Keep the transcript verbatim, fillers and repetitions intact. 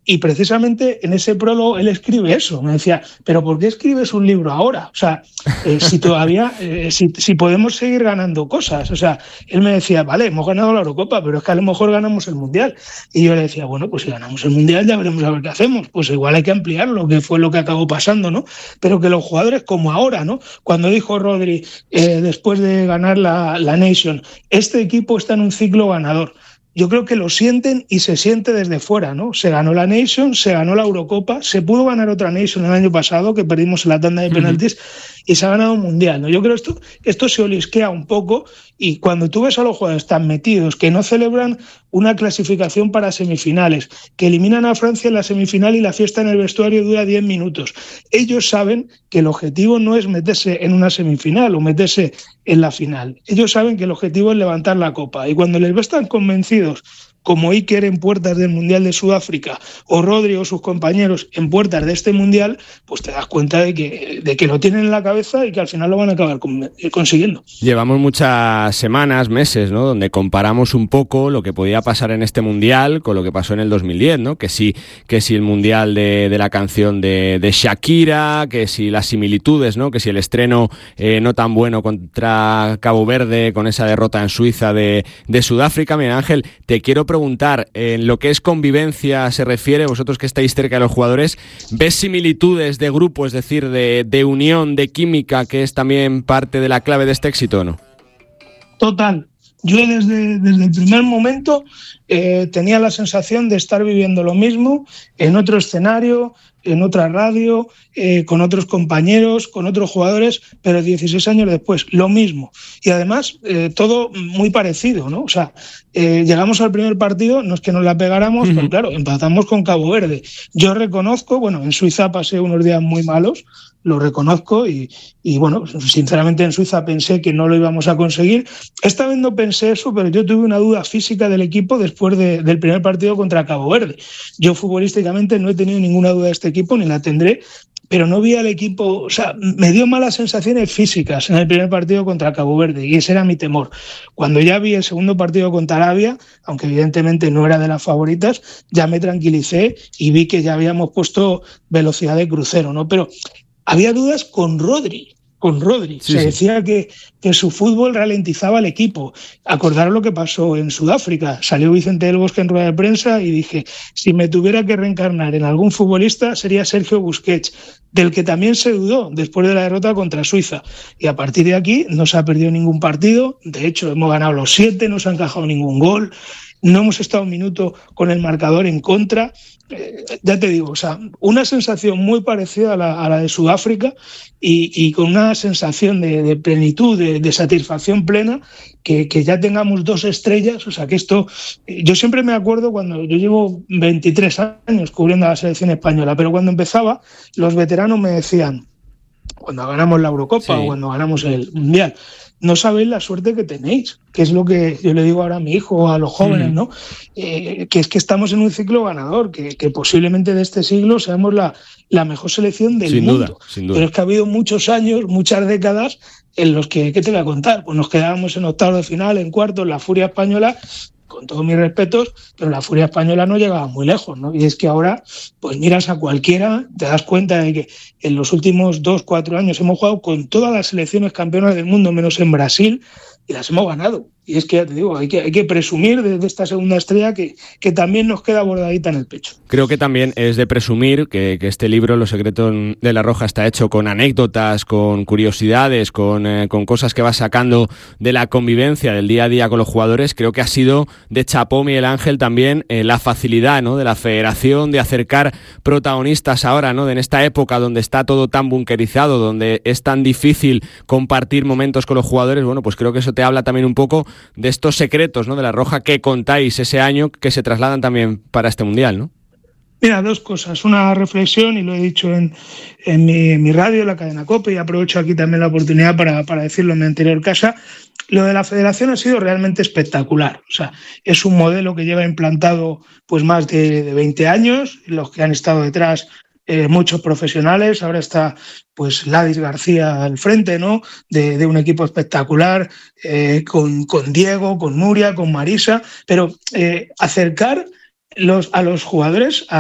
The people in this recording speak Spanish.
Y precisamente en ese prólogo él escribe eso. Me decía, ¿pero por qué escribes un libro ahora? O sea, eh, si todavía, eh, si, si podemos seguir ganando cosas. O sea, él me decía, vale, hemos ganado la Eurocopa, pero es que a lo mejor ganamos el Mundial. Y yo le decía, bueno, pues si ganamos el Mundial ya veremos a ver qué hacemos. Pues igual hay que ampliarlo, que fue lo que acabó pasando, ¿no? Pero que los jugadores, como ahora, ¿no? Cuando dijo Rodri, eh, después de ganar la, la Nation, este equipo está en un ciclo ganador. Yo creo que lo sienten y se siente desde fuera, ¿no? Se ganó la Nation, se ganó la Eurocopa, se pudo ganar otra Nation el año pasado, que perdimos en la tanda de penaltis, uh-huh. y se ha ganado un Mundial, ¿no? Yo creo que esto, esto se olisquea un poco, y cuando tú ves a los jugadores tan metidos, que no celebran una clasificación para semifinales, que eliminan a Francia en la semifinal y la fiesta en el vestuario dura diez minutos, ellos saben que el objetivo no es meterse en una semifinal o meterse en la final. Ellos saben que el objetivo es levantar la copa, y cuando les ves tan convencidos como Iker en puertas del Mundial de Sudáfrica o Rodri o sus compañeros en puertas de este Mundial, pues te das cuenta de que, de que lo tienen en la cabeza y que al final lo van a acabar con, consiguiendo. Llevamos muchas semanas, meses, ¿no?, donde comparamos un poco lo que podía pasar en este Mundial con lo que pasó en el dos mil diez, ¿no? Que sí, que si el Mundial de, de la canción de, de Shakira, que si las similitudes, ¿no? Que si el estreno eh, no tan bueno contra Cabo Verde con esa derrota en Suiza de, de Sudáfrica. Miguel Ángel, te quiero preguntar, en lo que es convivencia se refiere, vosotros que estáis cerca de los jugadores, ¿ves similitudes de grupo, es decir, de, de unión, de química, que es también parte de la clave de este éxito o no? Total. Yo desde, desde el primer momento eh, tenía la sensación de estar viviendo lo mismo en otro escenario, en otra radio, eh, con otros compañeros, con otros jugadores, pero dieciséis años después, lo mismo. Y además, eh, todo muy parecido, ¿no? O sea, eh, llegamos al primer partido, no es que nos la pegáramos, uh-huh. pero claro, empatamos con Cabo Verde. Yo reconozco, bueno, en Suiza pasé unos días muy malos, lo reconozco, y, y bueno, sinceramente en Suiza pensé que no lo íbamos a conseguir. Esta vez no pensé eso, pero yo tuve una duda física del equipo después de, del primer partido contra Cabo Verde. Yo futbolísticamente no he tenido ninguna duda de este equipo, ni la tendré, pero no vi al equipo, o sea, me dio malas sensaciones físicas en el primer partido contra Cabo Verde, y ese era mi temor. Cuando ya vi el segundo partido contra Arabia, aunque evidentemente no era de las favoritas, ya me tranquilicé y vi que ya habíamos puesto velocidad de crucero, ¿no? Pero había dudas con Rodri, con Rodri. Sí, Se sí. decía que, que su fútbol ralentizaba al equipo. Acordaros lo que pasó en Sudáfrica. Salió Vicente del Bosque en rueda de prensa y dije, si me tuviera que reencarnar en algún futbolista sería Sergio Busquets, del que también se dudó después de la derrota contra Suiza. Y a partir de aquí no se ha perdido ningún partido. De hecho, hemos ganado los siete, no se ha encajado ningún gol. No hemos estado un minuto con el marcador en contra. Eh, ya te digo, o sea, una sensación muy parecida a la, a la de Sudáfrica, y, y con una sensación de, de plenitud, de, de satisfacción plena, que, que ya tengamos dos estrellas. O sea, que esto, eh, yo siempre me acuerdo cuando yo llevo veintitrés años cubriendo a la selección española, pero cuando empezaba, los veteranos me decían, cuando ganamos la Eurocopa sí. o cuando ganamos el Mundial, no sabéis la suerte que tenéis, que es lo que yo le digo ahora a mi hijo, a los jóvenes, mm. ¿no? Eh, que es que estamos en un ciclo ganador, que, que posiblemente de este siglo seamos la, la mejor selección del sin mundo. Duda, sin duda. Pero es que ha habido muchos años, muchas décadas, en los que, ¿qué te voy a contar? Pues nos quedábamos en octavos de final, en cuartos, la furia española, con todos mis respetos, pero la furia española no llegaba muy lejos, ¿no? Y es que ahora, pues miras a cualquiera, te das cuenta de que en los últimos dos, cuatro años hemos jugado con todas las selecciones campeonas del mundo, menos en Brasil, y las hemos ganado. Y es que, ya te digo, hay que, hay que presumir de, de esta segunda estrella que, que también nos queda bordadita en el pecho. Creo que también es de presumir que, que este libro, Los secretos de la Roja, está hecho con anécdotas, con curiosidades, con, eh, con cosas que vas sacando de la convivencia del día a día con los jugadores. Creo que ha sido de chapó, Miguel Ángel, también eh, la facilidad, ¿no?, de la federación de acercar protagonistas ahora, ¿no?, de en esta época donde está todo tan bunkerizado, donde es tan difícil compartir momentos con los jugadores. Bueno, pues creo que eso te habla también un poco de estos secretos, ¿no?, de la Roja que contáis ese año, que se trasladan también para este Mundial, ¿no? Mira, dos cosas. Una reflexión, y lo he dicho en, en, mi, en mi radio, la cadena COPE, y aprovecho aquí también la oportunidad para, para decirlo en mi anterior casa. Lo de la federación ha sido realmente espectacular. O sea, es un modelo que lleva implantado pues más de, de veinte años, los que han estado detrás, Eh, muchos profesionales. Ahora está pues Ladis García al frente, ¿no?, de, de un equipo espectacular, eh, con, con Diego, con Nuria, con Marisa, pero eh, acercar los, a los jugadores a